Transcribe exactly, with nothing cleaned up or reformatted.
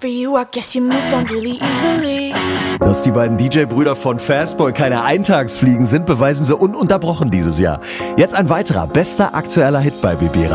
for you, I guess you moved on really easily. Dass die beiden D J-Brüder von Fastball keine Eintagsfliegen sind, beweisen sie ununterbrochen dieses Jahr. Jetzt ein weiterer bester aktueller Hit bei B B